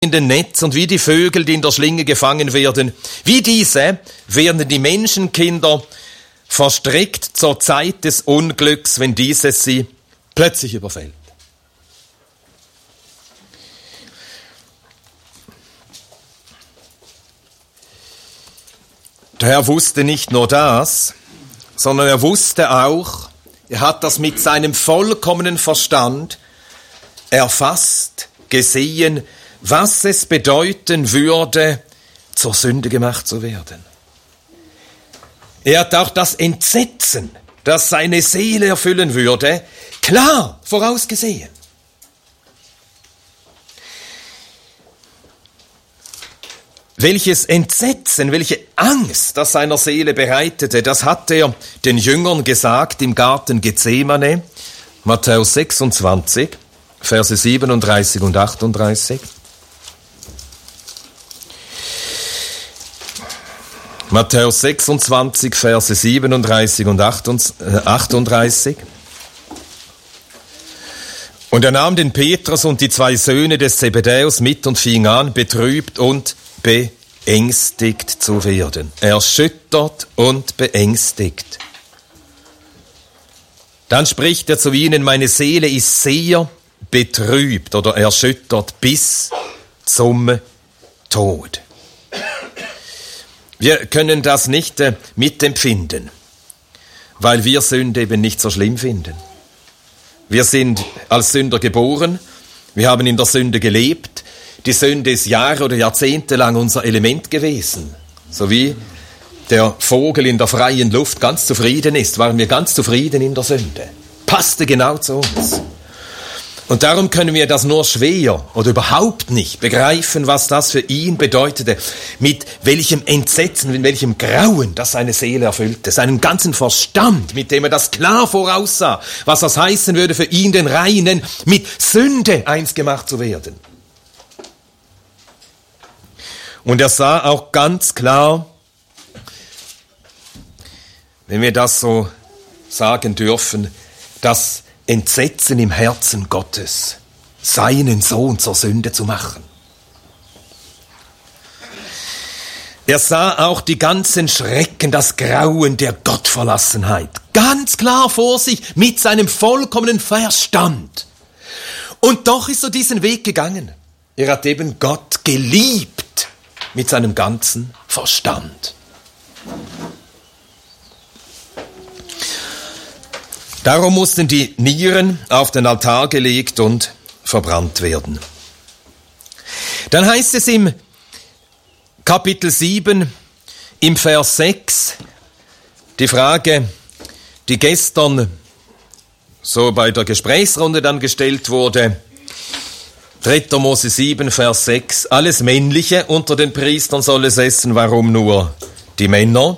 in den Netz und wie die Vögel, die in der Schlinge gefangen werden, wie diese werden die Menschenkinder verstrickt zur Zeit des Unglücks, wenn dieses sie plötzlich überfällt. Der Herr wusste nicht nur das, sondern er wusste auch, er hat das mit seinem vollkommenen Verstand erfasst, gesehen, was es bedeuten würde, zur Sünde gemacht zu werden. Er hat auch das Entsetzen, das seine Seele erfüllen würde, klar vorausgesehen. Welches Entsetzen, welche Angst das seiner Seele bereitete, das hat er den Jüngern gesagt im Garten Gethsemane, Matthäus 26, Verse 37 und 38. Matthäus 26, Verse 37 und 38. Und er nahm den Petrus und die 2 Söhne des Zebedäus mit und fing an, betrübt und beängstigt zu werden. Erschüttert und beängstigt. Dann spricht er zu ihnen, meine Seele ist sehr betrübt oder erschüttert bis zum Tod. Wir können das nicht mitempfinden, weil wir Sünde eben nicht so schlimm finden. Wir sind als Sünder geboren, wir haben in der Sünde gelebt. Die Sünde ist Jahre oder Jahrzehnte lang unser Element gewesen. So wie der Vogel in der freien Luft ganz zufrieden ist, waren wir ganz zufrieden in der Sünde. Passte genau zu uns. Und darum können wir das nur schwer oder überhaupt nicht begreifen, was das für ihn bedeutete, mit welchem Entsetzen, mit welchem Grauen das seine Seele erfüllte, seinen ganzen Verstand, mit dem er das klar voraussah, was das heißen würde für ihn, den Reinen, mit Sünde eins gemacht zu werden. Und er sah auch ganz klar, wenn wir das so sagen dürfen, das Entsetzen im Herzen Gottes, seinen Sohn zur Sünde zu machen. Er sah auch die ganzen Schrecken, das Grauen der Gottverlassenheit, ganz klar vor sich mit seinem vollkommenen Verstand. Und doch ist er diesen Weg gegangen. Er hat eben Gott geliebt mit seinem ganzen Verstand. Darum mussten die Nieren auf den Altar gelegt und verbrannt werden. Dann heißt es im Kapitel 7, im Vers 6, die Frage, die gestern so bei der Gesprächsrunde dann gestellt wurde, 3. Mose 7, Vers 6, alles Männliche unter den Priestern soll es essen, warum nur die Männer?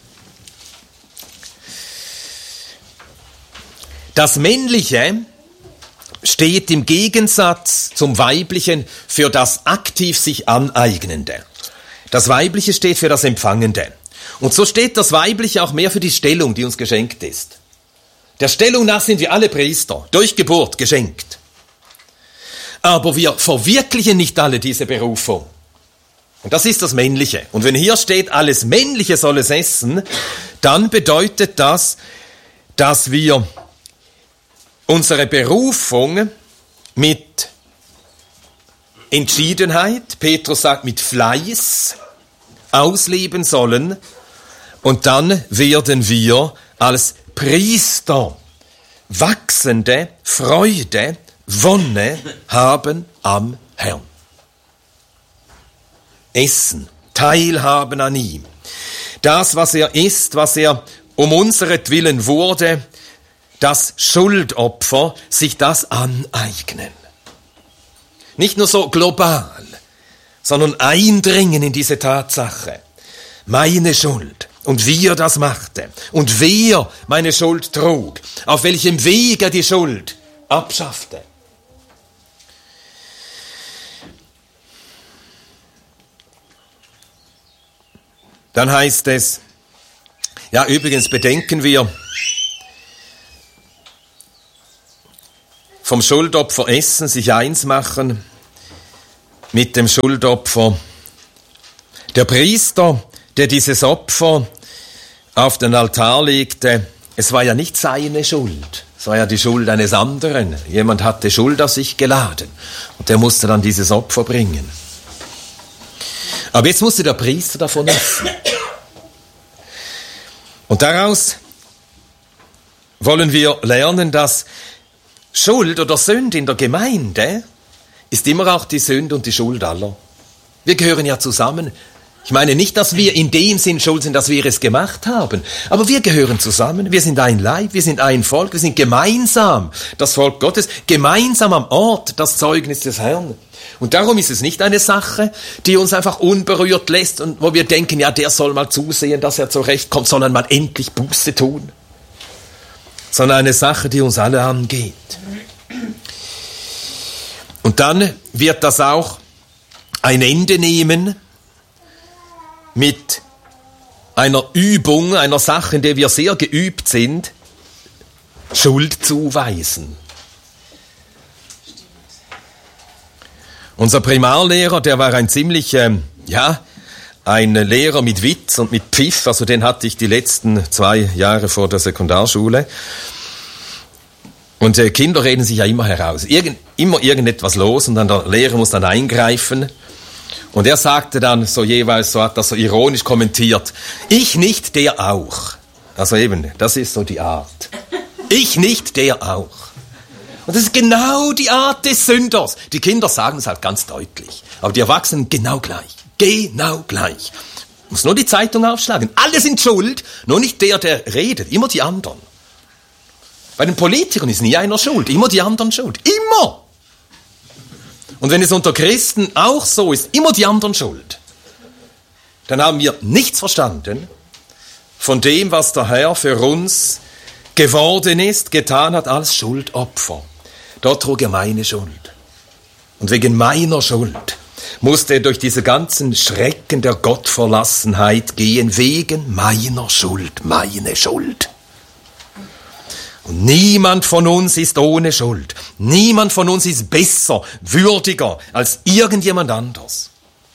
Das Männliche steht im Gegensatz zum Weiblichen für das aktiv sich Aneignende. Das Weibliche steht für das Empfangende. Und so steht das Weibliche auch mehr für die Stellung, die uns geschenkt ist. Der Stellung nach sind wir alle Priester, durch Geburt geschenkt. Aber wir verwirklichen nicht alle diese Berufung. Und das ist das Männliche. Und wenn hier steht, alles Männliche soll es essen, dann bedeutet das, dass wir unsere Berufung mit Entschiedenheit, Petrus sagt mit Fleiß, ausleben sollen. Und dann werden wir als Priester wachsende Freude, Wonne haben am Herrn. Essen, teilhaben an ihm. Das, was er ist, was er um unseretwillen wurde, das Schuldopfer, sich das aneignen. Nicht nur so global, sondern eindringen in diese Tatsache. Meine Schuld und wie er das machte und wer meine Schuld trug, auf welchem Weg er die Schuld abschaffte. Dann heißt es, ja übrigens bedenken wir, vom Schuldopfer essen, sich eins machen, mit dem Schuldopfer. Der Priester, der dieses Opfer auf den Altar legte, es war ja nicht seine Schuld. Es war ja die Schuld eines anderen. Jemand hatte Schuld auf sich geladen. Und der musste dann dieses Opfer bringen. Aber jetzt musste der Priester davon essen. Und daraus wollen wir lernen, dass Schuld oder Sünde in der Gemeinde ist immer auch die Sünde und die Schuld aller. Wir gehören ja zusammen. Ich meine nicht, dass wir in dem Sinn schuld sind, dass wir es gemacht haben. Aber wir gehören zusammen. Wir sind ein Leib, wir sind ein Volk, wir sind gemeinsam das Volk Gottes, gemeinsam am Ort das Zeugnis des Herrn. Und darum ist es nicht eine Sache, die uns einfach unberührt lässt und wo wir denken, ja, der soll mal zusehen, dass er zurechtkommt, sondern mal endlich Buße tun. Sondern eine Sache, die uns alle angeht. Und dann wird das auch ein Ende nehmen mit einer Übung, einer Sache, in der wir sehr geübt sind, Schuld zuweisen. Unser Primarlehrer, der war ein ziemlich, ein Lehrer mit Witz und mit Pfiff, also den hatte ich die letzten 2 Jahre vor der Sekundarschule. Und Kinder reden sich ja immer heraus. Immer irgendetwas los und dann der Lehrer muss dann eingreifen. Und er sagte dann so jeweils, so hat das so ironisch kommentiert, ich nicht, der auch. Also eben, das ist so die Art. Ich nicht, der auch. Und das ist genau die Art des Sünders. Die Kinder sagen es halt ganz deutlich. Aber die Erwachsenen genau gleich. Genau gleich. Muss nur die Zeitung aufschlagen. Alle sind schuld, nur nicht der redet. Immer die anderen. Bei den Politikern ist nie einer schuld. Immer die anderen schuld. Immer! Und wenn es unter Christen auch so ist, immer die anderen schuld, dann haben wir nichts verstanden von dem, was der Herr für uns geworden ist, getan hat als Schuldopfer. Dort trug er meine Schuld. Und wegen meiner Schuld musste er durch diese ganzen Schrecken der Gottverlassenheit gehen, wegen meiner Schuld, meine Schuld. Und niemand von uns ist ohne Schuld. Niemand von uns ist besser, würdiger als irgendjemand anders.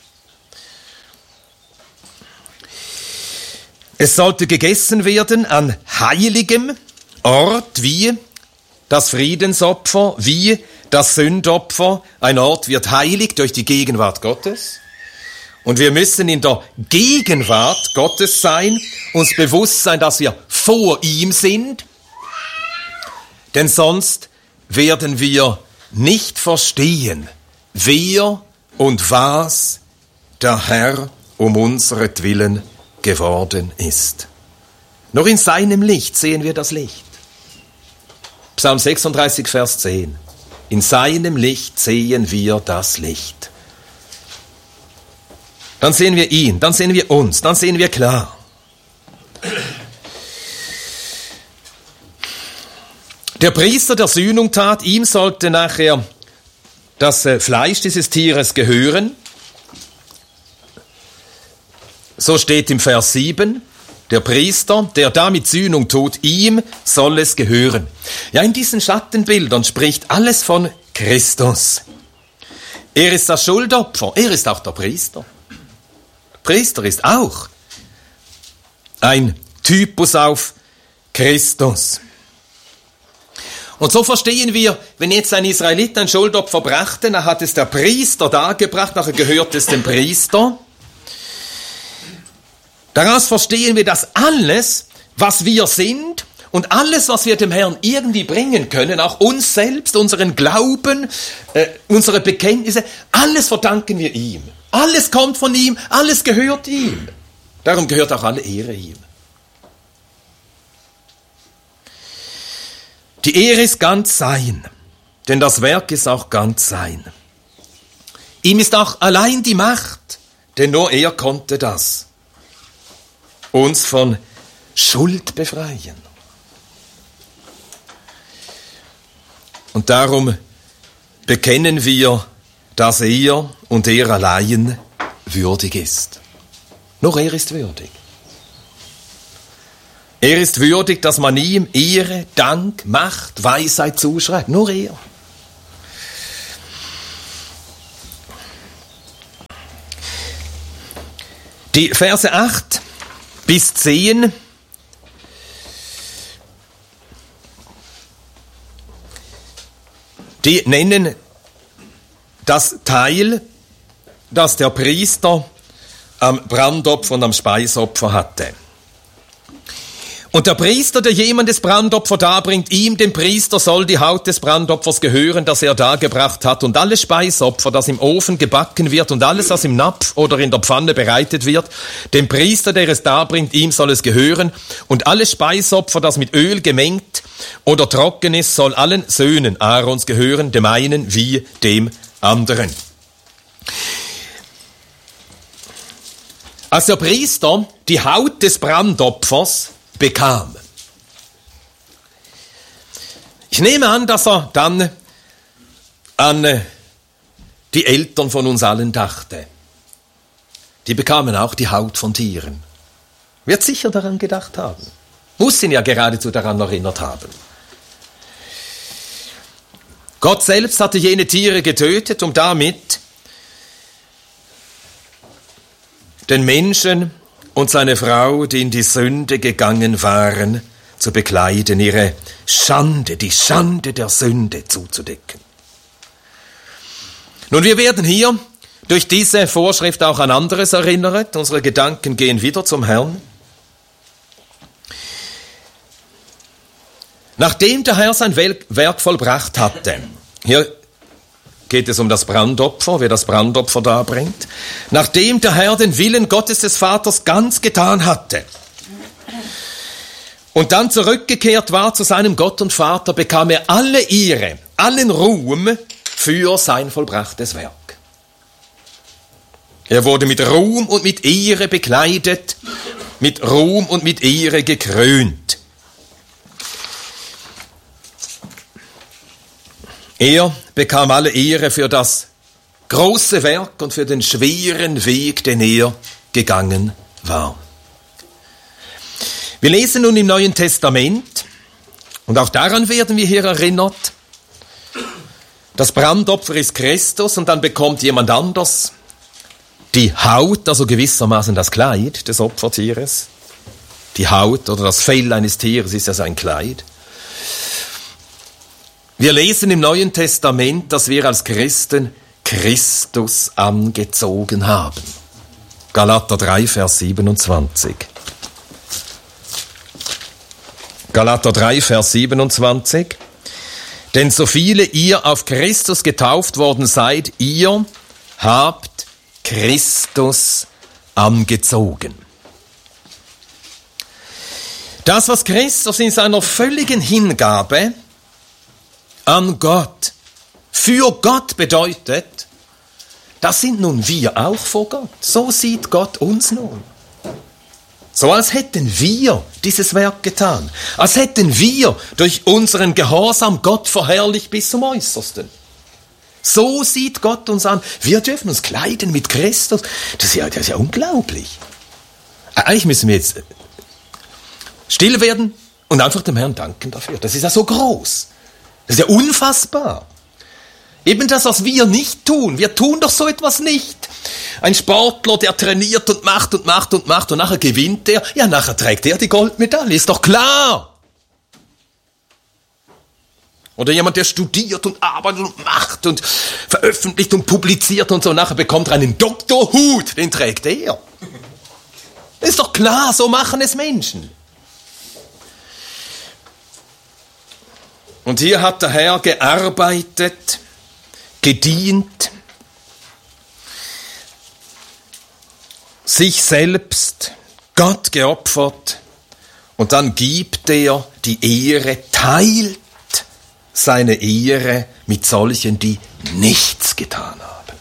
Es sollte gegessen werden an heiligem Ort wie das Friedensopfer, wie das Sündopfer. Ein Ort wird heilig durch die Gegenwart Gottes. Und wir müssen in der Gegenwart Gottes sein, uns bewusst sein, dass wir vor ihm sind. Denn sonst werden wir nicht verstehen, wer und was der Herr um unseretwillen geworden ist. Nur in seinem Licht sehen wir das Licht. Psalm 36, Vers 10. In seinem Licht sehen wir das Licht. Dann sehen wir ihn, dann sehen wir uns, dann sehen wir klar. Der Priester der Sühnung tat, ihm sollte nachher das Fleisch dieses Tieres gehören. So steht im Vers 7, der Priester, der damit Sühnung tut, ihm soll es gehören. Ja, in diesen Schattenbildern spricht alles von Christus. Er ist das Schuldopfer, er ist auch der Priester. Der Priester ist auch ein Typus auf Christus. Und so verstehen wir, wenn jetzt ein Israelit ein Schuldopfer brachte, dann hat es der Priester dargebracht, nachher gehört es dem Priester. Daraus verstehen wir, dass alles, was wir sind und alles, was wir dem Herrn irgendwie bringen können, auch uns selbst, unseren Glauben, unsere Bekenntnisse, alles verdanken wir ihm. Alles kommt von ihm, alles gehört ihm. Darum gehört auch alle Ehre ihm. Die Ehre ist ganz sein, denn das Werk ist auch ganz sein. Ihm ist auch allein die Macht, denn nur er konnte das. Uns von Schuld befreien. Und darum bekennen wir, dass er und er allein würdig ist. Nur er ist würdig. Er ist würdig, dass man ihm Ehre, Dank, Macht, Weisheit zuschreibt. Nur er. Die Verse 8 bis 10 die nennen das Teil, das der Priester am Brandopfer und am Speisopfer hatte. Und der Priester, der jemandes Brandopfer darbringt, ihm, dem Priester, soll die Haut des Brandopfers gehören, das er dargebracht hat, und alles Speisopfer, das im Ofen gebacken wird, und alles, was im Napf oder in der Pfanne bereitet wird, dem Priester, der es darbringt, ihm soll es gehören, und alles Speisopfer, das mit Öl gemengt oder trocken ist, soll allen Söhnen Aarons gehören, dem einen wie dem anderen. Als der Priester die Haut des Brandopfers bekam. Ich nehme an, dass er dann an die Eltern von uns allen dachte. Die bekamen auch die Haut von Tieren. Wird sicher daran gedacht haben. Muss ihn ja geradezu daran erinnert haben. Gott selbst hatte jene Tiere getötet, um damit den Menschen und seine Frau, die in die Sünde gegangen waren, zu bekleiden, ihre Schande, die Schande der Sünde zuzudecken. Nun, wir werden hier durch diese Vorschrift auch an anderes erinnert. Unsere Gedanken gehen wieder zum Herrn. Nachdem der Herr sein Werk vollbracht hatte, hier geht es um das Brandopfer, wer das Brandopfer darbringt, nachdem der Herr den Willen Gottes des Vaters ganz getan hatte und dann zurückgekehrt war zu seinem Gott und Vater, bekam er alle Ehre, allen Ruhm für sein vollbrachtes Werk. Er wurde mit Ruhm und mit Ehre bekleidet, mit Ruhm und mit Ehre gekrönt. Er bekam alle Ehre für das große Werk und für den schweren Weg, den er gegangen war. Wir lesen nun im Neuen Testament, und auch daran werden wir hier erinnert, das Brandopfer ist Christus, und dann bekommt jemand anders die Haut, also gewissermaßen das Kleid des Opfertieres. Die Haut oder das Fell eines Tieres ist ja sein Kleid. Wir lesen im Neuen Testament, dass wir als Christen Christus angezogen haben. Galater 3, Vers 27. Galater 3, Vers 27. Denn so viele ihr auf Christus getauft worden seid, ihr habt Christus angezogen. Das, was Christus in seiner völligen Hingabe an Gott, für Gott bedeutet, das sind nun wir auch vor Gott. So sieht Gott uns nun. So als hätten wir dieses Werk getan. Als hätten wir durch unseren Gehorsam Gott verherrlicht bis zum Äußersten. So sieht Gott uns an. Wir dürfen uns kleiden mit Christus. Das ist ja unglaublich. Eigentlich müssen wir jetzt still werden und einfach dem Herrn danken dafür. Das ist ja so groß. Das ist ja unfassbar. Eben das, was wir nicht tun. Wir tun doch so etwas nicht. Ein Sportler, der trainiert und macht und macht und macht und nachher gewinnt er. Ja, nachher trägt er die Goldmedaille. Ist doch klar. Oder jemand, der studiert und arbeitet und macht und veröffentlicht und publiziert und so. Nachher bekommt er einen Doktorhut. Den trägt er. Ist doch klar, so machen es Menschen. Und hier hat der Herr gearbeitet, gedient, sich selbst, Gott geopfert, und dann gibt er die Ehre, teilt seine Ehre mit solchen, die nichts getan haben.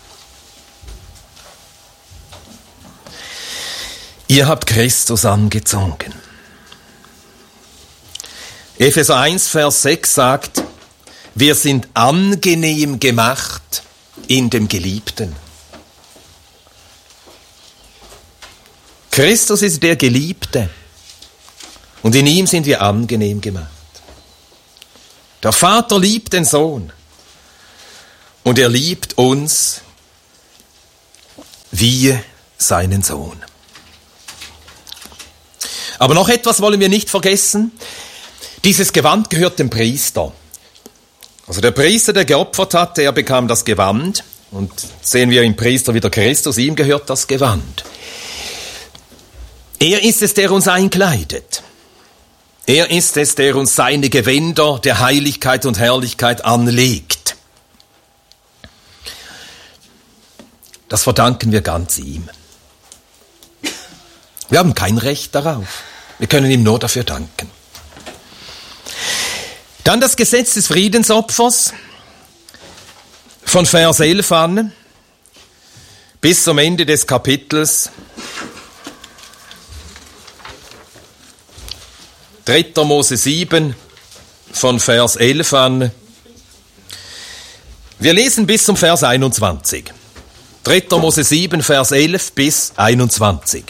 Ihr habt Christus angezogen. Epheser 1, Vers 6 sagt, wir sind angenehm gemacht in dem Geliebten. Christus ist der Geliebte und in ihm sind wir angenehm gemacht. Der Vater liebt den Sohn und er liebt uns wie seinen Sohn. Aber noch etwas wollen wir nicht vergessen. Dieses Gewand gehört dem Priester. Also der Priester, der geopfert hat, der bekam das Gewand. Und sehen wir im Priester wieder Christus, ihm gehört das Gewand. Er ist es, der uns einkleidet. Er ist es, der uns seine Gewänder der Heiligkeit und Herrlichkeit anlegt. Das verdanken wir ganz ihm. Wir haben kein Recht darauf. Wir können ihm nur dafür danken. Dann das Gesetz des Friedensopfers von Vers 11 an bis zum Ende des Kapitels. 3. Mose 7 von Vers 11 an. Wir lesen bis zum Vers 21. 3. Mose 7, Vers 11 bis 21.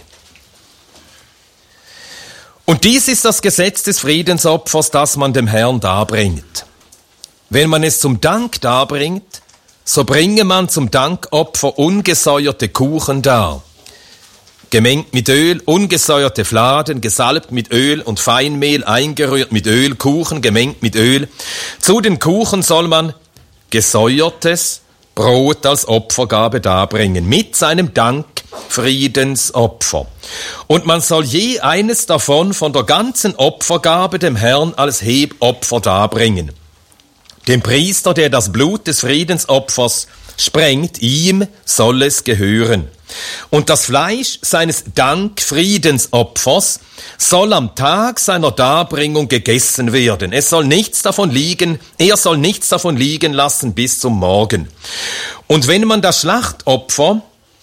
Und dies ist das Gesetz des Friedensopfers, das man dem Herrn darbringt. Wenn man es zum Dank darbringt, so bringe man zum Dankopfer ungesäuerte Kuchen dar, gemengt mit Öl, ungesäuerte Fladen, gesalbt mit Öl und Feinmehl, eingerührt mit Öl, Kuchen gemengt mit Öl. Zu den Kuchen soll man gesäuertes Brot als Opfergabe darbringen, mit seinem Dankfriedensopfer. Und man soll je eines davon von der ganzen Opfergabe dem Herrn als Hebopfer darbringen. Dem Priester, der das Blut des Friedensopfers sprengt, ihm soll es gehören. Und das Fleisch seines Dankfriedensopfers soll am Tag seiner Darbringung gegessen werden. Er soll nichts davon liegen lassen bis zum Morgen. Und wenn das Schlachtopfer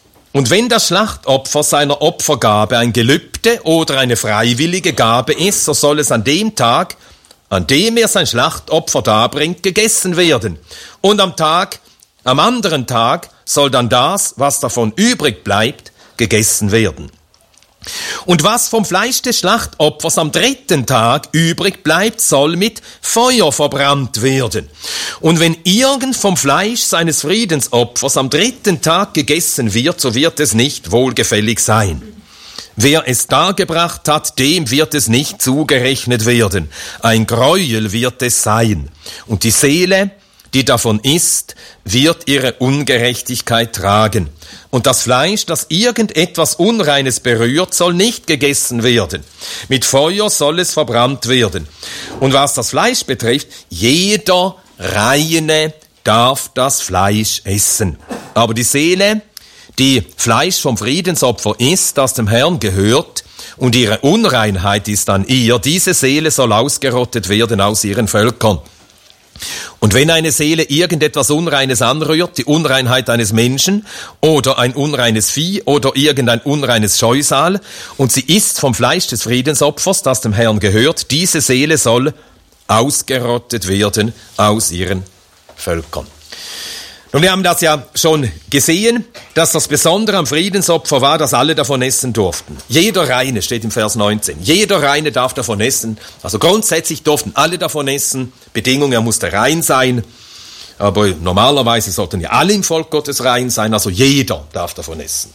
seiner Opfergabe ein Gelübde oder eine freiwillige Gabe ist, so soll es an dem Tag, an dem er sein Schlachtopfer darbringt, gegessen werden. Und am anderen Tag soll dann das, was davon übrig bleibt, gegessen werden. Und was vom Fleisch des Schlachtopfers am 3. Tag übrig bleibt, soll mit Feuer verbrannt werden. Und wenn irgend vom Fleisch seines Friedensopfers am 3. Tag gegessen wird, so wird es nicht wohlgefällig sein. Wer es dargebracht hat, dem wird es nicht zugerechnet werden. Ein Gräuel wird es sein. Und die Seele, die davon isst, wird ihre Ungerechtigkeit tragen. Und das Fleisch, das irgendetwas Unreines berührt, soll nicht gegessen werden. Mit Feuer soll es verbrannt werden. Und was das Fleisch betrifft, jeder Reine darf das Fleisch essen. Aber die Seele, die Fleisch vom Friedensopfer isst, das dem Herrn gehört, und ihre Unreinheit ist an ihr, diese Seele soll ausgerottet werden aus ihren Völkern. Und wenn eine Seele irgendetwas Unreines anrührt, die Unreinheit eines Menschen oder ein unreines Vieh oder irgendein unreines Scheusal, und sie isst vom Fleisch des Friedensopfers, das dem Herrn gehört, diese Seele soll ausgerottet werden aus ihren Völkern. Und wir haben das ja schon gesehen, dass das Besondere am Friedensopfer war, dass alle davon essen durften. Jeder Reine, steht im Vers 19, jeder Reine darf davon essen. Also grundsätzlich durften alle davon essen. Bedingung, er musste rein sein. Aber normalerweise sollten ja alle im Volk Gottes rein sein, also jeder darf davon essen.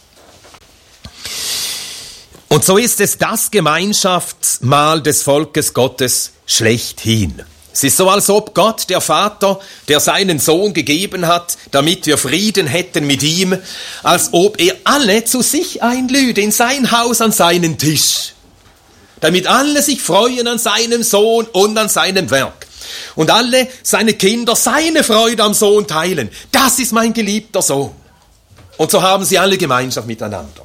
Und so ist es das Gemeinschaftsmahl des Volkes Gottes schlechthin. Es ist so, als ob Gott, der Vater, der seinen Sohn gegeben hat, damit wir Frieden hätten mit ihm, als ob er alle zu sich einlüde, in sein Haus, an seinen Tisch, damit alle sich freuen an seinem Sohn und an seinem Werk. Und alle seine Kinder seine Freude am Sohn teilen. Das ist mein geliebter Sohn. Und so haben sie alle Gemeinschaft miteinander.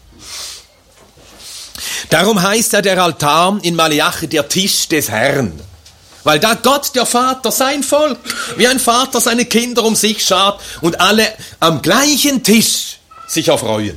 Darum heißt ja der Altar in Maleachi der Tisch des Herrn. Weil da Gott, der Vater, sein Volk, wie ein Vater seine Kinder um sich schart und alle am gleichen Tisch sich erfreuen.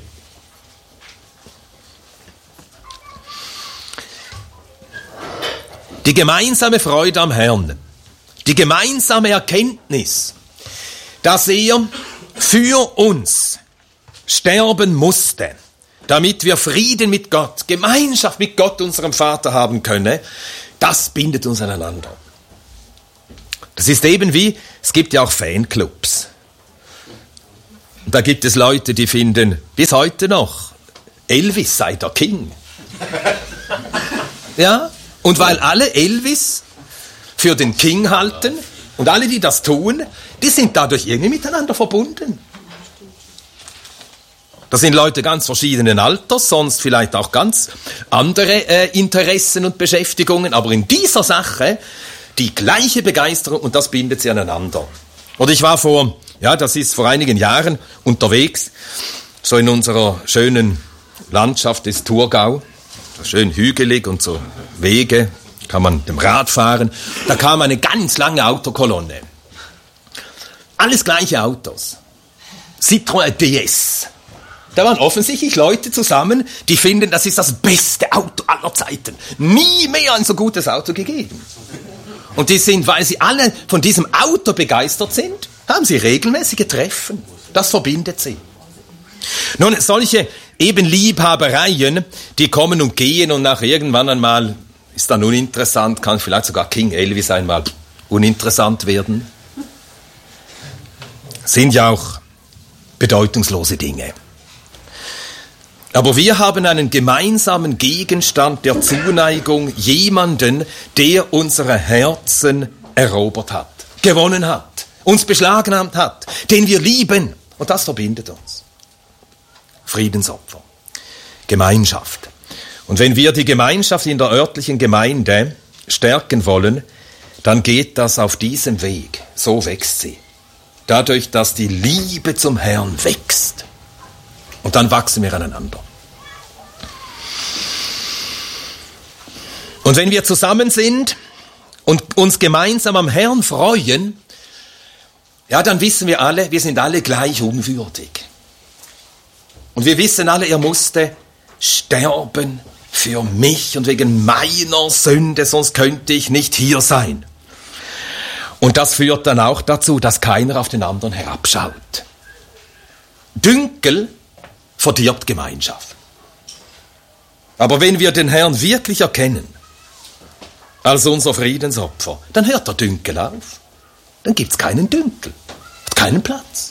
Die gemeinsame Freude am Herrn, die gemeinsame Erkenntnis, dass er für uns sterben musste, damit wir Frieden mit Gott, Gemeinschaft mit Gott, unserem Vater, haben können, das bindet uns aneinander. Das ist eben wie, es gibt ja auch Fanclubs. Und da gibt es Leute, die finden, bis heute noch, Elvis sei der King. Ja? Und weil alle Elvis für den King halten und alle, die das tun, die sind dadurch irgendwie miteinander verbunden. Das sind Leute ganz verschiedenen Alters, sonst vielleicht auch ganz andere Interessen und Beschäftigungen, aber in dieser Sache die gleiche Begeisterung und das bindet sie aneinander. Oder ich war vor einigen Jahren unterwegs, so in unserer schönen Landschaft des Thurgau, schön hügelig und so Wege, kann man mit dem Rad fahren. Da kam eine ganz lange Autokolonne. Alles gleiche Autos. Citroën DS. Da waren offensichtlich Leute zusammen, die finden, das ist das beste Auto aller Zeiten. Nie mehr ein so gutes Auto gegeben. Und die sind, weil sie alle von diesem Auto begeistert sind, haben sie regelmäßige Treffen. Das verbindet sie. Nun, solche eben Liebhabereien, die kommen und gehen und nach irgendwann einmal ist dann uninteressant, kann vielleicht sogar King Elvis einmal uninteressant werden. Sind ja auch bedeutungslose Dinge. Aber wir haben einen gemeinsamen Gegenstand der Zuneigung, jemanden, der unsere Herzen erobert hat, gewonnen hat, uns beschlagnahmt hat, den wir lieben. Und das verbindet uns. Friedensopfer, Gemeinschaft. Und wenn wir die Gemeinschaft in der örtlichen Gemeinde stärken wollen, dann geht das auf diesem Weg. So wächst sie. Dadurch, dass die Liebe zum Herrn wächst. Und dann wachsen wir aneinander. Und wenn wir zusammen sind und uns gemeinsam am Herrn freuen, ja, dann wissen wir alle, wir sind alle gleich unwürdig. Und wir wissen alle, er musste sterben für mich und wegen meiner Sünde, sonst könnte ich nicht hier sein. Und das führt dann auch dazu, dass keiner auf den anderen herabschaut. Dünkel verdirbt Gemeinschaft. Aber wenn wir den Herrn wirklich erkennen, als unser Friedensopfer, dann hört der Dünkel auf. Dann gibt es keinen Dünkel, hat keinen Platz.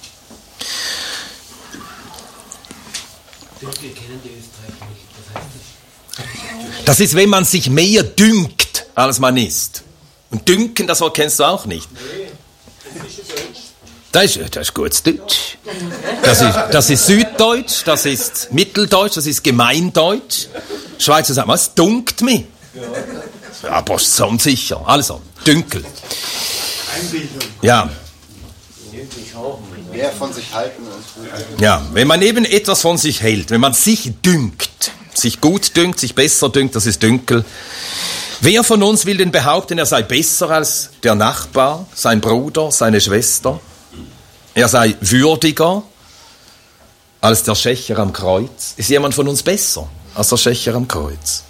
Dünkel kennen die Österreicher nicht. Was heißt das? Das ist, wenn man sich mehr dünkt, als man ist. Und dünken, das Wort kennst du auch nicht. Nee, das ist Deutsch. Das ist gutes Deutsch. Das ist Süddeutsch, das ist Mitteldeutsch, das ist Gemeindeutsch. Schweizer sagt, was dunkt mich? Ja, aber schon sicher. Also, Dünkel. Einbildung. Ja. Mehr von sich halten. Ja, wenn man eben etwas von sich hält, wenn man sich dünkt, sich gut dünkt, sich besser dünkt, das ist Dünkel. Wer von uns will denn behaupten, er sei besser als der Nachbar, sein Bruder, seine Schwester? Er sei würdiger als der Schächer am Kreuz? Ist jemand von uns besser als der Schächer am Kreuz?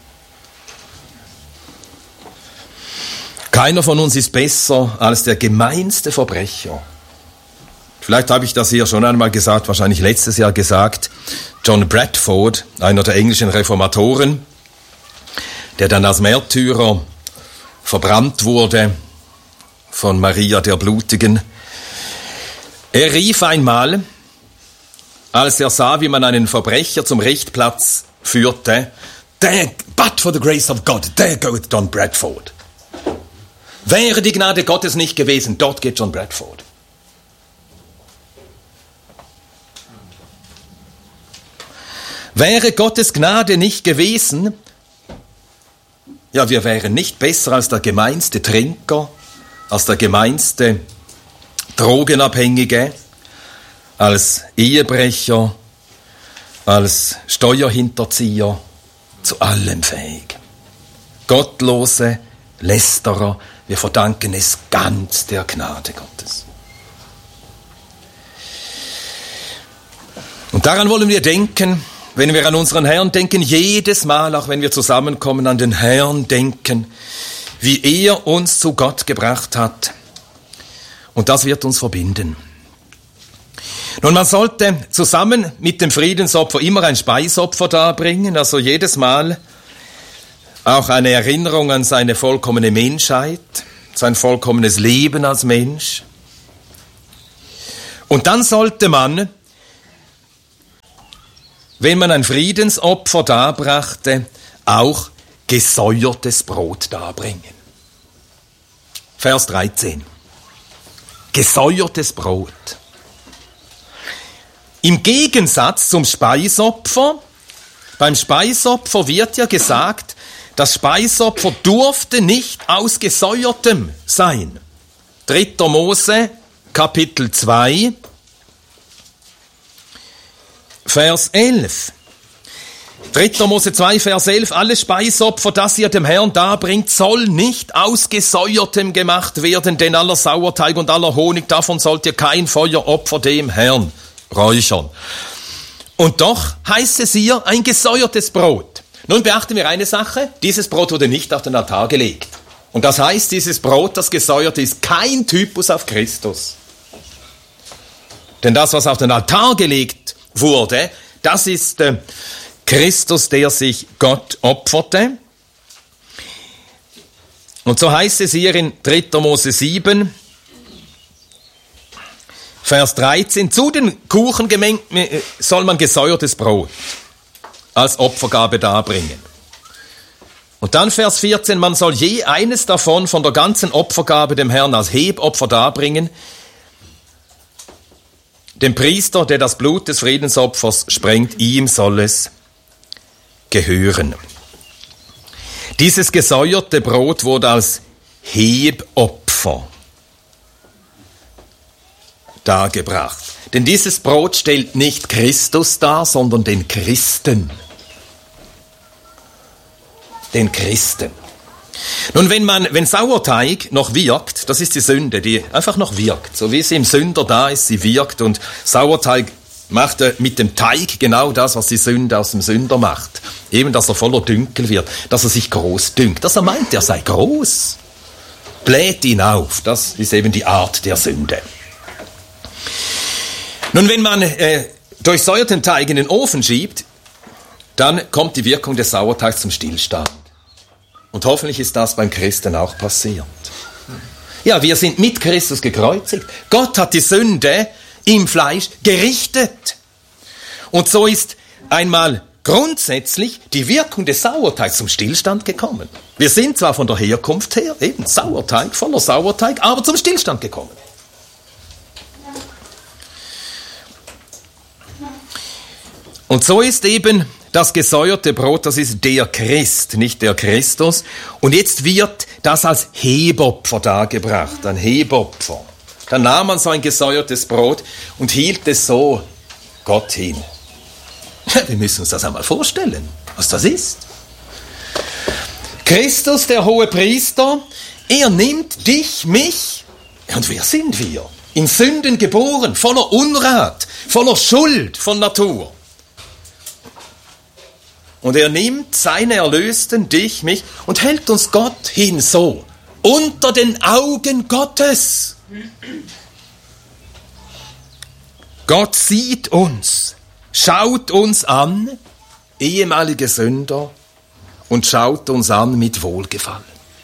Keiner von uns ist besser als der gemeinste Verbrecher. Vielleicht habe ich das hier schon einmal gesagt, wahrscheinlich letztes Jahr gesagt. John Bradford, einer der englischen Reformatoren, der dann als Märtyrer verbrannt wurde von Maria der Blutigen. Er rief einmal, als er sah, wie man einen Verbrecher zum Richtplatz führte, but for the grace of God, there goeth John Bradford. Wäre die Gnade Gottes nicht gewesen, dort geht John Bradford. Wäre Gottes Gnade nicht gewesen, ja, wir wären nicht besser als der gemeinste Trinker, als der gemeinste Drogenabhängige, als Ehebrecher, als Steuerhinterzieher, zu allem fähig. Gottlose Lästerer, wir verdanken es ganz der Gnade Gottes. Und daran wollen wir denken, wenn wir an unseren Herrn denken, jedes Mal, auch wenn wir zusammenkommen, an den Herrn denken, wie er uns zu Gott gebracht hat. Und das wird uns verbinden. Nun, man sollte zusammen mit dem Friedensopfer immer ein Speisopfer darbringen, also jedes Mal auch eine Erinnerung an seine vollkommene Menschheit, sein vollkommenes Leben als Mensch. Und dann sollte man, wenn man ein Friedensopfer darbrachte, auch gesäuertes Brot darbringen. Vers 13. Gesäuertes Brot. Im Gegensatz zum Speisopfer, beim Speisopfer wird ja gesagt, das Speisopfer durfte nicht aus gesäuertem sein. 3. Mose, Kapitel 2, Vers 11. 3. Mose 2, Vers 11. Alle Speisopfer, das ihr dem Herrn darbringt, soll nicht aus gesäuertem gemacht werden, denn aller Sauerteig und aller Honig, davon sollt ihr kein Feueropfer dem Herrn räuchern. Und doch heißt es hier ein gesäuertes Brot. Nun beachten wir eine Sache, dieses Brot wurde nicht auf den Altar gelegt. Und das heißt, dieses Brot, das gesäuert ist, kein Typus auf Christus. Denn das, was auf den Altar gelegt wurde, das ist Christus, der sich Gott opferte. Und so heißt es hier in 3. Mose 7, Vers 13, zu den Kuchengemälden soll man gesäuertes Brot als Opfergabe darbringen. Und dann Vers 14, man soll je eines davon von der ganzen Opfergabe dem Herrn als Hebopfer darbringen, dem Priester, der das Blut des Friedensopfers sprengt, ihm soll es gehören. Dieses gesäuerte Brot wurde als Hebopfer dargebracht. Denn dieses Brot stellt nicht Christus dar, sondern den Christen. Den Christen. Nun, wenn Sauerteig noch wirkt, das ist die Sünde, die einfach noch wirkt. So wie sie im Sünder da ist, sie wirkt. Und Sauerteig macht mit dem Teig genau das, was die Sünde aus dem Sünder macht. Eben, dass er voller Dünkel wird, dass er sich groß dünkt, dass er meint, er sei groß. Bläht ihn auf, das ist eben die Art der Sünde. Nun, wenn man durchsäuerten Teig in den Ofen schiebt, dann kommt die Wirkung des Sauerteigs zum Stillstand. Und hoffentlich ist das beim Christen auch passiert. Ja, wir sind mit Christus gekreuzigt. Gott hat die Sünde im Fleisch gerichtet. Und so ist einmal grundsätzlich die Wirkung des Sauerteigs zum Stillstand gekommen. Wir sind zwar von der Herkunft her eben Sauerteig, voller Sauerteig, aber zum Stillstand gekommen. Und so ist eben das gesäuerte Brot, das ist der Christ, nicht der Christus. Und jetzt wird das als Hebopfer dargebracht, ein Hebopfer. Dann nahm man so ein gesäuertes Brot und hielt es so Gott hin. Wir müssen uns das einmal vorstellen, was das ist. Christus, der hohe Priester, er nimmt dich, mich. Und wer sind wir? In Sünden geboren, voller Unrat, voller Schuld von Natur. Und er nimmt seine Erlösten, dich, mich, und hält uns Gott hin so, unter den Augen Gottes. Gott sieht uns, schaut uns an, ehemalige Sünder, und schaut uns an mit Wohlgefallen.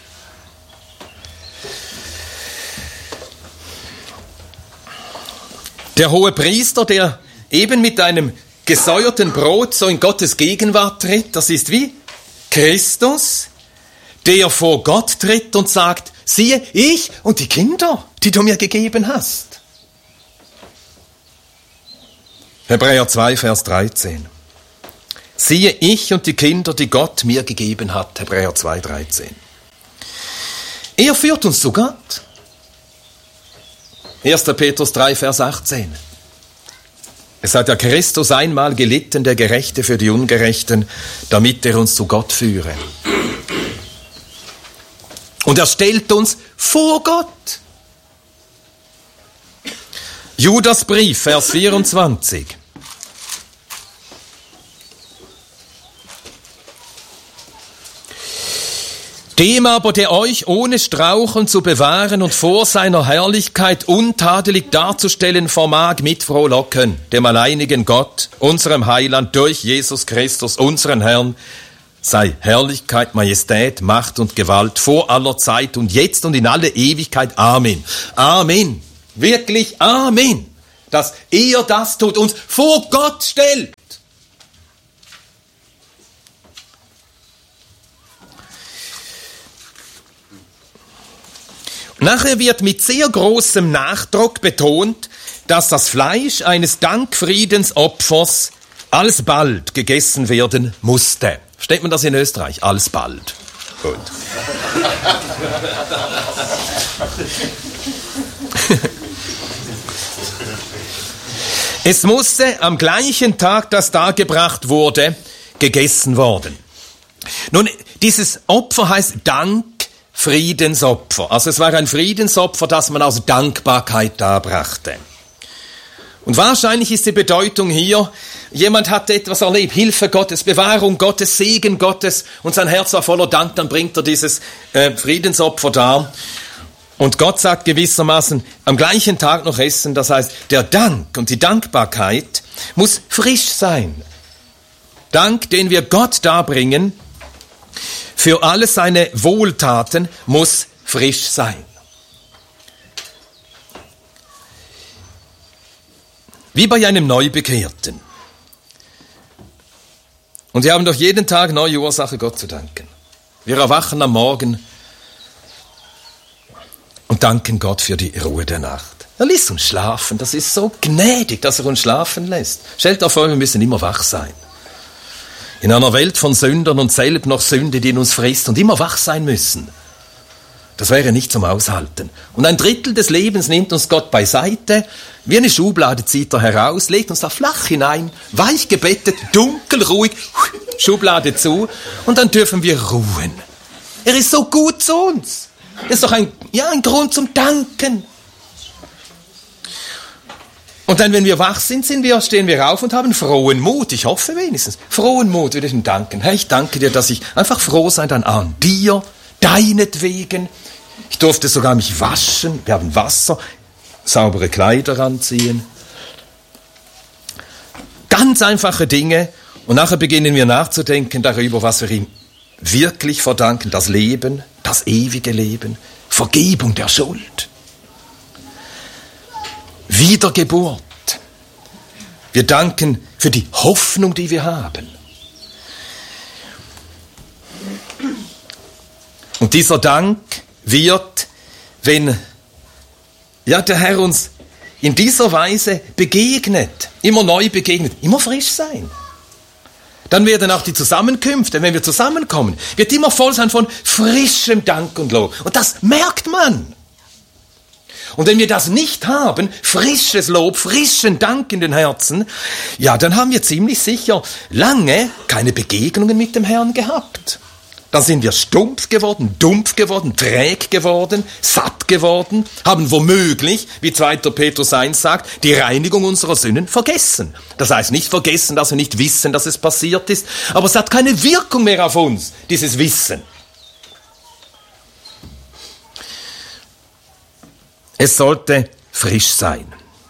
Der hohe Priester, der eben mit einem gesäuerten Brot so in Gottes Gegenwart tritt, das ist wie Christus, der vor Gott tritt und sagt, siehe, ich und die Kinder, die du mir gegeben hast. Hebräer 2, Vers 13. Siehe, ich und die Kinder, die Gott mir gegeben hat. Hebräer 2, 13. Er führt uns zu Gott. 1. Petrus 3, Vers 18. Es hat ja Christus einmal gelitten, der Gerechte für die Ungerechten, damit er uns zu Gott führe. Und er stellt uns vor Gott. Judas Brief, Vers 24. Dem aber, der euch ohne Straucheln zu bewahren und vor seiner Herrlichkeit untadelig darzustellen vermag, mit Frohlocken, dem alleinigen Gott, unserem Heiland, durch Jesus Christus, unseren Herrn, sei Herrlichkeit, Majestät, Macht und Gewalt vor aller Zeit und jetzt und in alle Ewigkeit. Amen. Amen. Wirklich Amen. Dass er das tut, uns vor Gott stellt. Nachher wird mit sehr großem Nachdruck betont, dass das Fleisch eines Dankfriedensopfers alsbald gegessen werden musste. Versteht man das in Österreich? Alsbald. Gut. Es musste am gleichen Tag, das dargebracht wurde, gegessen worden. Nun, dieses Opfer heißt Dankfriedensopfer. Also es war ein Friedensopfer, das man aus Dankbarkeit darbrachte. Und wahrscheinlich ist die Bedeutung hier, jemand hat etwas erlebt, Hilfe Gottes, Bewahrung Gottes, Segen Gottes und sein Herz war voller Dank, dann bringt er dieses Friedensopfer dar. Und Gott sagt gewissermaßen, am gleichen Tag noch essen, das heißt, der Dank und die Dankbarkeit muss frisch sein. Dank, den wir Gott darbringen, für alle seine Wohltaten, muss frisch sein. Wie bei einem Neubekehrten. Und wir haben doch jeden Tag neue Ursache, Gott zu danken. Wir erwachen am Morgen und danken Gott für die Ruhe der Nacht. Er lässt uns schlafen. Das ist so gnädig, dass er uns schlafen lässt. Stellt euch vor, wir müssen immer wach sein. In einer Welt von Sündern und selb noch Sünde, die in uns frisst und immer wach sein müssen. Das wäre nicht zum Aushalten. Und 1/3 des Lebens nimmt uns Gott beiseite, wie eine Schublade zieht er heraus, legt uns da flach hinein, weich gebettet, dunkel, ruhig, Schublade zu und dann dürfen wir ruhen. Er ist so gut zu uns. Das ist doch ein Grund zum Danken. Und dann, wenn wir wach sind, stehen wir auf und haben frohen Mut. Ich hoffe wenigstens. Frohen Mut würde ich ihm danken. Herr, ich danke dir, dass ich einfach froh sein kann an dir, deinetwegen. Ich durfte sogar mich waschen. Wir haben Wasser, saubere Kleider anziehen. Ganz einfache Dinge. Und nachher beginnen wir nachzudenken darüber, was wir ihm wirklich verdanken. Das Leben, das ewige Leben, Vergebung der Schuld. Wiedergeburt. Wir danken für die Hoffnung, die wir haben. Und dieser Dank wird, wenn der Herr uns in dieser Weise begegnet, immer neu begegnet, immer frisch sein. Dann werden auch die Zusammenkünfte, wenn wir zusammenkommen, wird immer voll sein von frischem Dank und Lob. Und das merkt man. Und wenn wir das nicht haben, frisches Lob, frischen Dank in den Herzen, dann haben wir ziemlich sicher lange keine Begegnungen mit dem Herrn gehabt. Dann sind wir stumpf geworden, dumpf geworden, träg geworden, satt geworden, haben womöglich, wie 2. Petrus 1 sagt, die Reinigung unserer Sünden vergessen. Das heißt nicht vergessen, dass wir nicht wissen, dass es passiert ist, aber es hat keine Wirkung mehr auf uns, dieses Wissen. Es sollte frisch sein.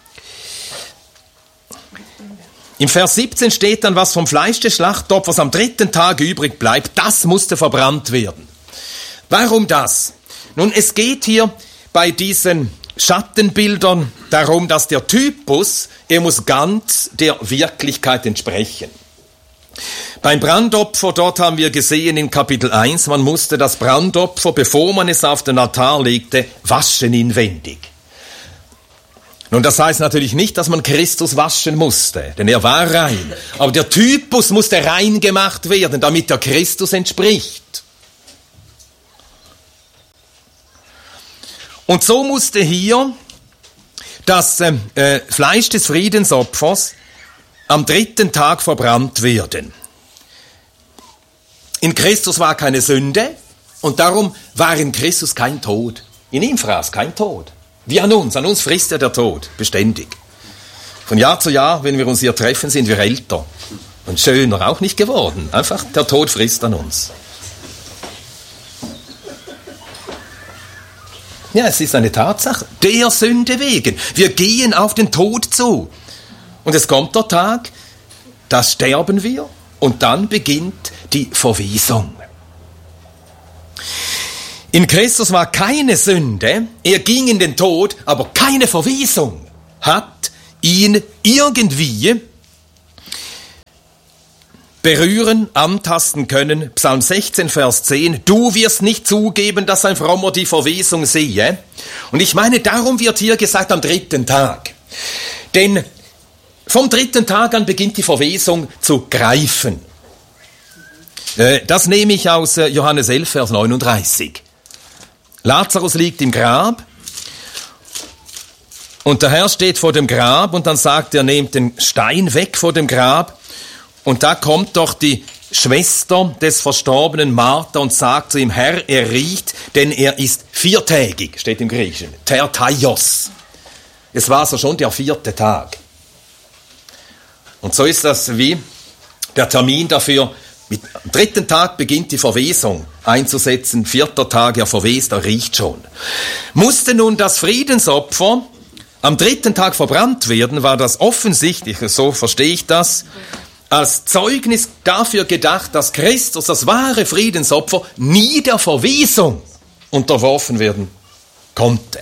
Im Vers 17 steht dann, was vom Fleisch des Schlachtopfers am 3. Tag übrig bleibt, das musste verbrannt werden. Warum das? Nun, es geht hier bei diesen Schattenbildern darum, dass der Typus, er muss ganz der Wirklichkeit entsprechen. Beim Brandopfer, dort haben wir gesehen in Kapitel 1, man musste das Brandopfer, bevor man es auf den Altar legte, waschen inwendig. Nun, das heißt natürlich nicht, dass man Christus waschen musste, denn er war rein. Aber der Typus musste rein gemacht werden, damit er Christus entspricht. Und so musste hier das Fleisch des Friedensopfers am 3. Tag verbrannt werden. In Christus war keine Sünde und darum war in Christus kein Tod. In ihm fraß kein Tod. Wie an uns frisst ja der Tod, beständig. Von Jahr zu Jahr, wenn wir uns hier treffen, sind wir älter und schöner auch nicht geworden. Einfach, der Tod frisst an uns. Ja, es ist eine Tatsache, der Sünde wegen. Wir gehen auf den Tod zu. Und es kommt der Tag, da sterben wir und dann beginnt die Verwesung. In Christus war keine Sünde, er ging in den Tod, aber keine Verwesung hat ihn irgendwie berühren, antasten können. Psalm 16, Vers 10. Du wirst nicht zugeben, dass ein Frommer die Verwesung sehe. Und ich meine, darum wird hier gesagt am 3. Tag. Denn vom 3. Tag an beginnt die Verwesung zu greifen. Das nehme ich aus Johannes 11, Vers 39. Lazarus liegt im Grab und der Herr steht vor dem Grab und dann sagt er, nehmt den Stein weg vor dem Grab. Und da kommt doch die Schwester des Verstorbenen Martha und sagt zu ihm, Herr, er riecht, denn er ist viertägig, steht im Griechischen, tertaios. Es war so schon der 4. Tag. Und so ist das wie der Termin dafür. Am 3. Tag beginnt die Verwesung einzusetzen, 4. Tag, er verwest, er riecht schon. Musste nun das Friedensopfer am 3. Tag verbrannt werden, war das offensichtlich, so verstehe ich das, als Zeugnis dafür gedacht, dass Christus, das wahre Friedensopfer, nie der Verwesung unterworfen werden konnte.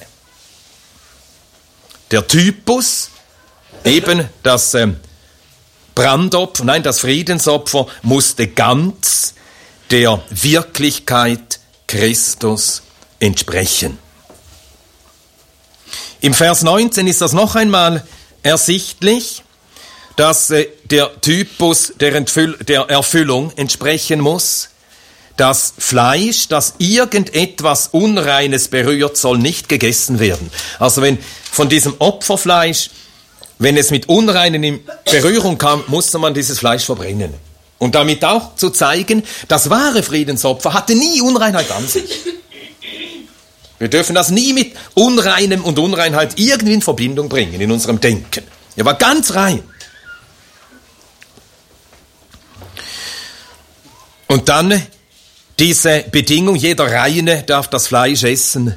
Der Typus, eben das Brandopfer, nein, das Friedensopfer musste ganz der Wirklichkeit Christus entsprechen. Im Vers 19 ist das noch einmal ersichtlich, dass der Typus der Erfüllung entsprechen muss. Das Fleisch, das irgendetwas Unreines berührt, soll nicht gegessen werden. Also wenn von diesem Opferfleisch, wenn es mit Unreinen in Berührung kam, musste man dieses Fleisch verbrennen. Und damit auch zu zeigen, das wahre Friedensopfer hatte nie Unreinheit an sich. Wir dürfen das nie mit Unreinem und Unreinheit irgendwie in Verbindung bringen in unserem Denken. Er war ganz rein. Und dann diese Bedingung, jeder Reine darf das Fleisch essen.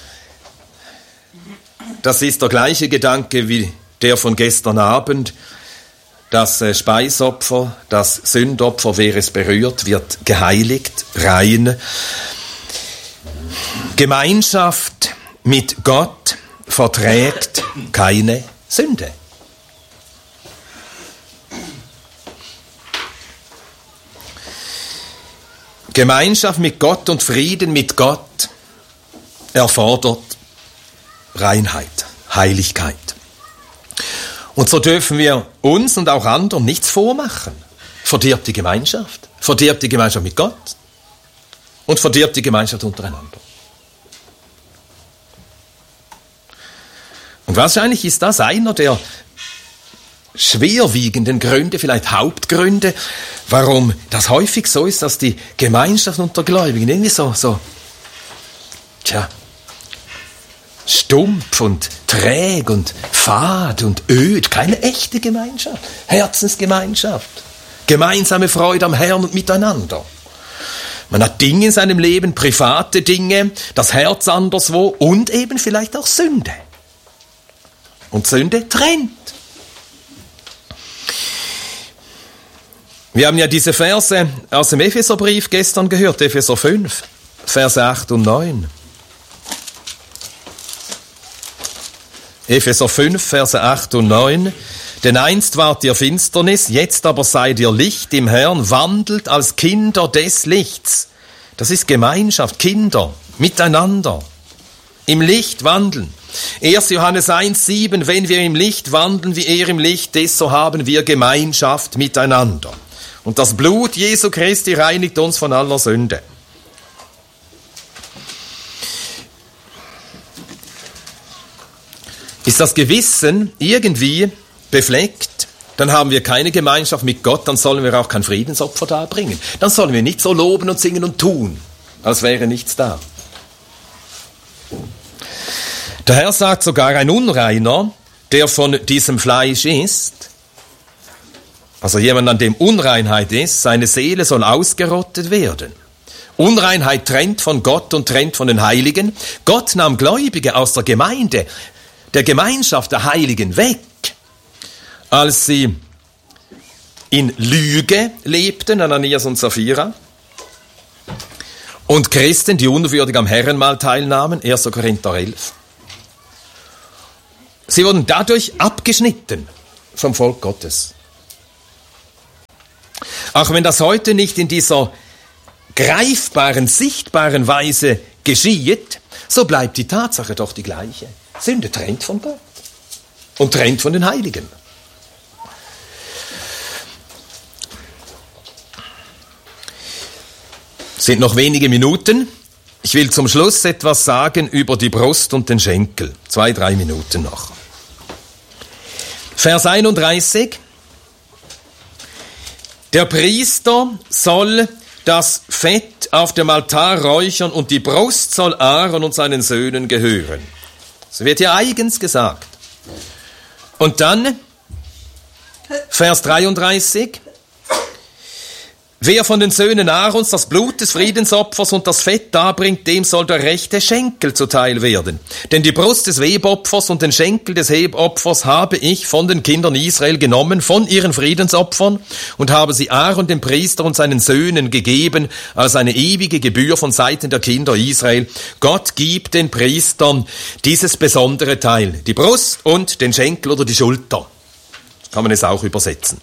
Das ist der gleiche Gedanke wie der von gestern Abend. Das Speisopfer, das Sündopfer, wer es berührt, wird geheiligt, rein. Gemeinschaft mit Gott verträgt keine Sünde. Gemeinschaft mit Gott und Frieden mit Gott erfordert Reinheit, Heiligkeit. Und so dürfen wir uns und auch anderen nichts vormachen. Verdirbt die Gemeinschaft. Verdirbt die Gemeinschaft mit Gott. Und verdirbt die Gemeinschaft untereinander. Und wahrscheinlich ist das einer der schwerwiegenden Gründe, vielleicht Hauptgründe, warum das häufig so ist, dass die Gemeinschaft unter Gläubigen irgendwie so stumpf und träg und fad und öd, keine echte Gemeinschaft, Herzensgemeinschaft, gemeinsame Freude am Herrn und miteinander. Man hat Dinge in seinem Leben, private Dinge, das Herz anderswo und eben vielleicht auch Sünde. Und Sünde trennt. Wir haben ja diese Verse aus dem Epheserbrief gestern gehört, Epheser 5, Verse 8 und 9. Epheser 5, Verse 8 und 9. Denn einst wart ihr Finsternis, jetzt aber seid ihr Licht im Herrn, wandelt als Kinder des Lichts. Das ist Gemeinschaft, Kinder, miteinander. Im Licht wandeln. 1. Johannes 1, 7. Wenn wir im Licht wandeln, wie er im Licht ist, so haben wir Gemeinschaft miteinander. Und das Blut Jesu Christi reinigt uns von aller Sünde. Ist das Gewissen irgendwie befleckt, dann haben wir keine Gemeinschaft mit Gott, dann sollen wir auch kein Friedensopfer darbringen. Dann sollen wir nicht so loben und singen und tun, als wäre nichts da. Der Herr sagt sogar, ein Unreiner, der von diesem Fleisch isst, also jemand, an dem Unreinheit ist, seine Seele soll ausgerottet werden. Unreinheit trennt von Gott und trennt von den Heiligen. Gott nahm Gläubige aus der Gemeinde, der Gemeinschaft der Heiligen weg, als sie in Lüge lebten, Ananias und Sapphira, und Christen, die unwürdig am Herrenmahl teilnahmen, 1. Korinther 11. Sie wurden dadurch abgeschnitten vom Volk Gottes. Auch wenn das heute nicht in dieser greifbaren, sichtbaren Weise geschieht, so bleibt die Tatsache doch die gleiche. Sünde trennt von Gott und trennt von den Heiligen. Es sind noch wenige Minuten. Ich will zum Schluss etwas sagen über die Brust und den Schenkel. 2-3 Minuten noch. Vers 31. Der Priester soll das Fett auf dem Altar räuchern und die Brust soll Aaron und seinen Söhnen gehören. Das wird ja eigens gesagt. Und dann, Vers 33. Wer von den Söhnen Aarons das Blut des Friedensopfers und das Fett darbringt, dem soll der rechte Schenkel zuteil werden. Denn die Brust des Webopfers und den Schenkel des Hebopfers habe ich von den Kindern Israel genommen, von ihren Friedensopfern, und habe sie Aaron, dem Priester, und seinen Söhnen gegeben, als eine ewige Gebühr von Seiten der Kinder Israel. Gott gibt den Priestern dieses besondere Teil, die Brust und den Schenkel oder die Schulter. So kann man es auch übersetzen.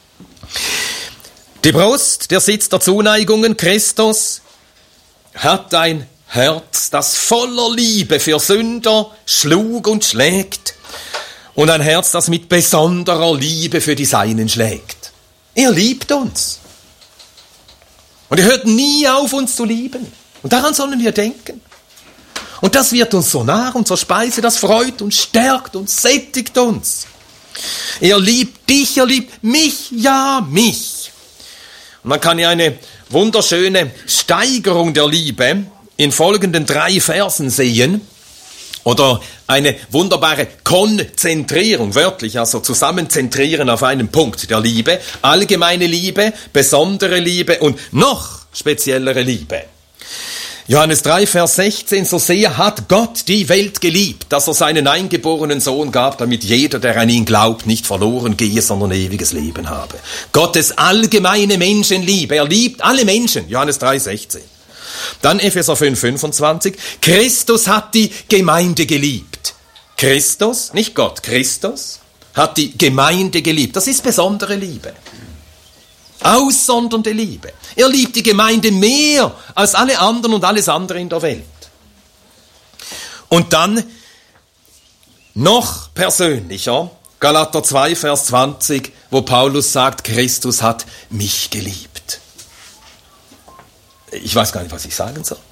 Die Brust, der Sitz der Zuneigungen, Christus, hat ein Herz, das voller Liebe für Sünder schlug und schlägt, und ein Herz, das mit besonderer Liebe für die Seinen schlägt. Er liebt uns. Und er hört nie auf, uns zu lieben. Und daran sollen wir denken. Und das wird uns so nah und zur Speise, das freut uns, stärkt uns, sättigt uns. Er liebt dich, er liebt mich, ja, mich. Man kann ja eine wunderschöne Steigerung der Liebe in folgenden 3 Versen sehen. Oder eine wunderbare Konzentrierung, wörtlich, also zusammenzentrieren auf einen Punkt der Liebe. Allgemeine Liebe, besondere Liebe und noch speziellere Liebe. Johannes 3, Vers 16, so sehr hat Gott die Welt geliebt, dass er seinen eingeborenen Sohn gab, damit jeder, der an ihn glaubt, nicht verloren gehe, sondern ewiges Leben habe. Gottes allgemeine Menschenliebe, er liebt alle Menschen, Johannes 3, 16. Dann Epheser 5, 25, Christus hat die Gemeinde geliebt. Christus, nicht Gott, Christus hat die Gemeinde geliebt. Das ist besondere Liebe. Aussondernde Liebe. Er liebt die Gemeinde mehr als alle anderen und alles andere in der Welt. Und dann noch persönlicher, Galater 2, Vers 20, wo Paulus sagt, Christus hat mich geliebt. Ich weiß gar nicht, was ich sagen soll.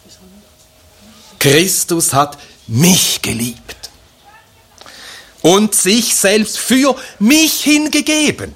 Christus hat mich geliebt und sich selbst für mich hingegeben.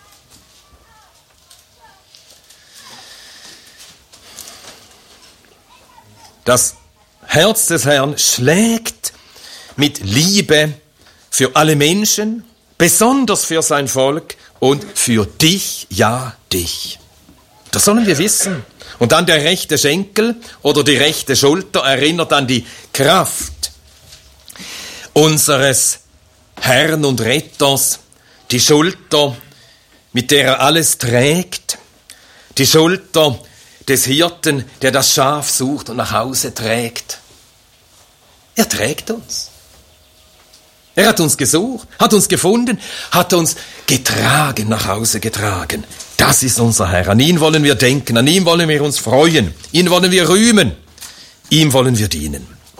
Das Herz des Herrn schlägt mit Liebe für alle Menschen, besonders für sein Volk und für dich, ja, dich. Das sollen wir wissen. Und dann der rechte Schenkel oder die rechte Schulter erinnert an die Kraft unseres Herrn und Retters, die Schulter, mit der er alles trägt, die Schulter des Hirten, der das Schaf sucht und nach Hause trägt. Er trägt uns. Er hat uns gesucht, hat uns gefunden, hat uns getragen, nach Hause getragen. Das ist unser Herr. An ihn wollen wir denken, an ihm wollen wir uns freuen, ihn wollen wir rühmen, ihm wollen wir dienen.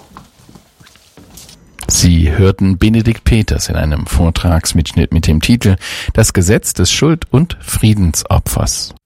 Sie hörten Benedikt Peters in einem Vortragsmitschnitt mit dem Titel Das Gesetz des Schuld- und Friedensopfers.